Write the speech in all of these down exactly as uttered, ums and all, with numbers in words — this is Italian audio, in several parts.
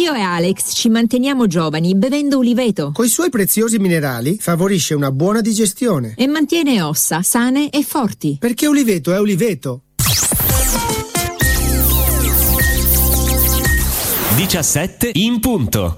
Io e Alex ci manteniamo giovani bevendo uliveto. Coi suoi preziosi minerali favorisce una buona digestione e mantiene ossa sane e forti. Perché uliveto è uliveto. diciassette in punto.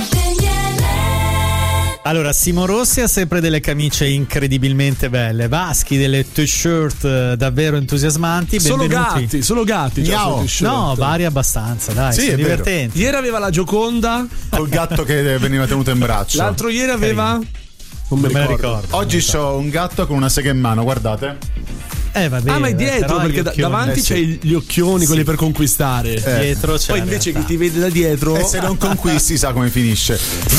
Allora, Simo Rossi ha sempre delle camicie incredibilmente belle, Vaschi delle t-shirt davvero entusiasmanti. Solo benvenuti. gatti, solo gatti. No, no, vari abbastanza, dai, sì, sono divertenti. Ieri aveva la Gioconda col gatto che veniva tenuto in braccio. L'altro ieri aveva non me ne ricordo. Oggi c'ho un gatto con una sega in mano, guardate. Eh, va bene, ah, ma è dietro, perché da, davanti eh, sì. c'è gli occhioni, sì. quelli per conquistare. Eh. Dietro c'è. Poi invece chi ti vede da dietro. E se non conquisti, sa come finisce.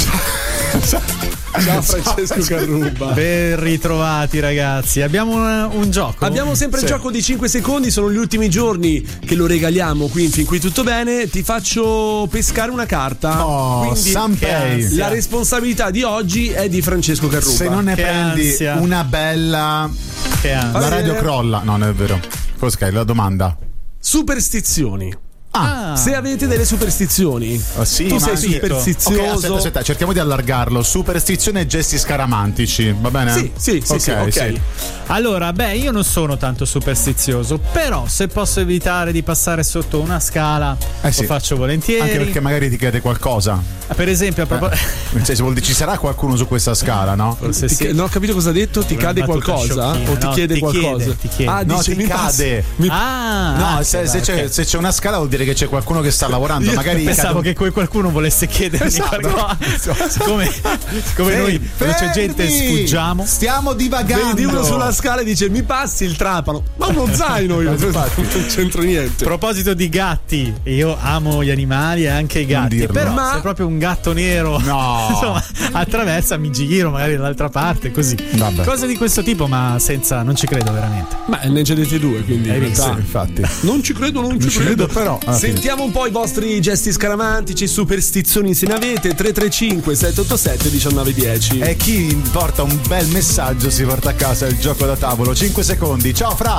Ciao Francesco Carruba. Ben ritrovati ragazzi. Abbiamo un, un gioco. Abbiamo sempre sì. il gioco di cinque secondi. Sono gli ultimi giorni che lo regaliamo qui in Fin Qui Tutto Bene. Ti faccio pescare una carta. Oh, quindi Sanpei. La responsabilità di oggi è di Francesco Carruba. Se non ne che prendi ansia. una bella che ansia. la radio crolla. No, non è vero. Cos'è la domanda? Superstizioni. Ah. Se avete delle superstizioni, oh, sì, tu sei sì. superstizioso. Okay, aspetta, aspetta, cerchiamo di allargarlo. Superstizione e gesti scaramantici, va bene? Sì, sì, sì, okay, sì, ok. Sì. Allora, beh, io non sono tanto superstizioso, però se posso evitare di passare sotto una scala, eh sì. lo faccio volentieri. Anche perché magari ti chiede qualcosa. Per esempio, a propos- eh. cioè, vuol dire, ci sarà qualcuno su questa scala, no? Forse ti, sì. Non ho capito cosa ha detto. Ti cade qualcosa? O ti no, chiede ti qualcosa? Chiede, ti chiede. Ah, no, dice, ti mi cade. Mi... Ah, no, anche, se, dai, se, c'è, okay. se c'è una scala vuol dire che c'è qualcuno che sta lavorando. Io magari pensavo un... che quel qualcuno volesse chiedermi esatto. qualcosa. Siccome, siccome Fermi, noi quando c'è gente sfuggiamo. Stiamo divagando. Vedi uno sulla scala e dice mi passi il trapano. Ma uno zaino io. Non c'entro niente. A proposito di gatti, io amo gli animali e anche i gatti. Però ma... se proprio un gatto nero no. insomma, attraversa, mi giro magari dall'altra parte così. Vabbè. Cose di questo tipo, ma senza, non ci credo veramente. Ma ne cedete due, quindi Hai visto? Sì, infatti. Non ci credo, non, non ci credo, credo però. Sentiamo un po' i vostri gesti scaramantici, superstizioni se ne avete. Tre tre cinque sette otto sette uno nove uno zero. E chi porta un bel messaggio si porta a casa il gioco da tavolo. cinque secondi. Ciao Fra.